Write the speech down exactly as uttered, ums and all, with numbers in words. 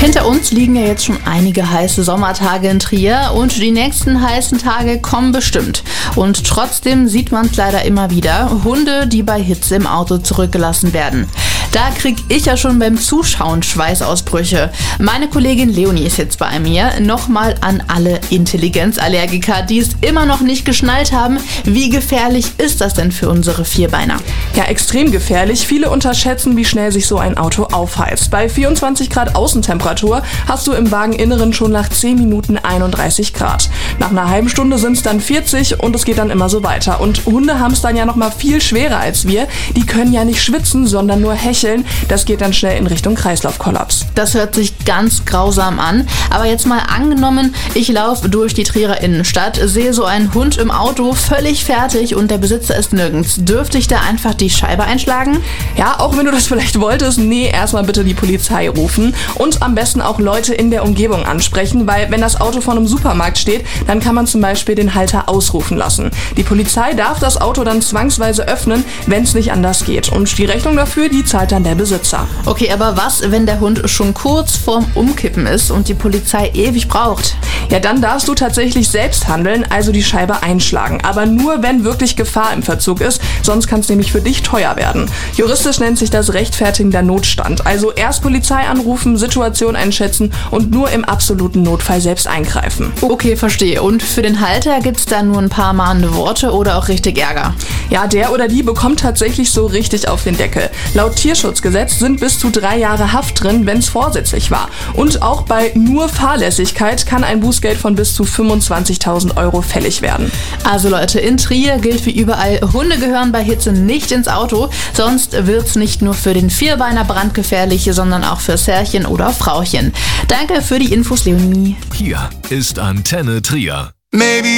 Hinter uns liegen ja jetzt schon einige heiße Sommertage in Trier und die nächsten heißen Tage kommen bestimmt. Und trotzdem sieht man es leider immer wieder, Hunde, die bei Hitze im Auto zurückgelassen werden. Da krieg ich ja schon beim Zuschauen Schweißausbrüche. Meine Kollegin Leonie ist jetzt bei mir. Nochmal an alle Intelligenzallergiker, die es immer noch nicht geschnallt haben. Wie gefährlich ist das denn für unsere Vierbeiner? Ja, extrem gefährlich. Viele unterschätzen, wie schnell sich so ein Auto aufheizt. Bei vierundzwanzig Grad Außentemperatur hast du im Wageninneren schon nach zehn Minuten einunddreißig Grad. Nach einer halben Stunde sind es dann vierzig und es geht dann immer so weiter. Und Hunde haben es dann ja noch mal viel schwerer als wir. Die können ja nicht schwitzen, sondern nur hecheln. Das geht dann schnell in Richtung Kreislaufkollaps. Das hört sich ganz grausam an. Aber jetzt mal angenommen, ich laufe durch die Trierer Innenstadt, sehe so einen Hund im Auto völlig fertig und der Besitzer ist nirgends. Dürfte ich da einfach die Scheibe einschlagen? Ja, auch wenn du das vielleicht wolltest, nee, erstmal bitte die Polizei rufen und am besten auch Leute in der Umgebung ansprechen, weil wenn das Auto vor einem Supermarkt steht, dann kann man zum Beispiel den Halter ausrufen lassen. Die Polizei darf das Auto dann zwangsweise öffnen, wenn es nicht anders geht. Und die Rechnung dafür, die zahlt dann der Besitzer. Okay, aber was, wenn der Hund schon kurz vorm Umkippen ist und die Polizei ewig braucht? Ja, dann darfst du tatsächlich selbst handeln, also die Scheibe einschlagen. Aber nur, wenn wirklich Gefahr im Verzug ist, sonst kann es nämlich für dich teuer werden. Juristisch nennt sich das rechtfertigender Notstand. Also erst Polizei anrufen, Situation einschätzen und nur im absoluten Notfall selbst eingreifen. Okay, verstehe. Und für den Halter gibt's da nur ein paar mahnende Worte oder auch richtig Ärger? Ja, der oder die bekommt tatsächlich so richtig auf den Deckel. Laut Tierschutzgesetz sind bis zu drei Jahre Haft drin, wenn es vorsätzlich war. Und auch bei nur Fahrlässigkeit kann ein Bußgeld von bis zu fünfundzwanzigtausend Euro fällig werden. Also Leute, in Trier gilt wie überall, Hunde gehören bei Hitze nicht ins Auto, sonst wird's nicht nur für den Vierbeiner brandgefährlich, sondern auch fürs Herrchen oder Frauchen. Danke für die Infos, Leonie. Hier ist Antenne Trier. Maybe